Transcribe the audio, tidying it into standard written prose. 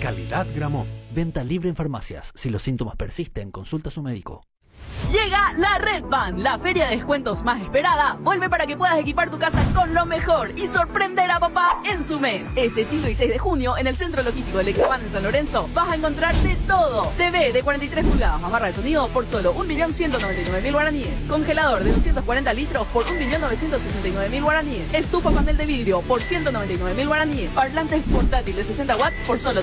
Calidad Gramont. Venta libre en farmacias. Si los síntomas persisten, consulta a su médico. Llega la Red Van, la feria de descuentos más esperada. Vuelve para que puedas equipar tu casa con lo mejor y sorprender a papá en su mes. Este 5 y 6 de junio, en el Centro Logístico de Electrovan en San Lorenzo, vas a encontrar de todo. TV de 43 pulgadas más barra de sonido por solo 1.199.000 guaraníes. Congelador de 240 litros por 1.969.000 guaraníes. Estufa panel de vidrio por 199.000 guaraníes. Parlantes portátil de 60 watts por solo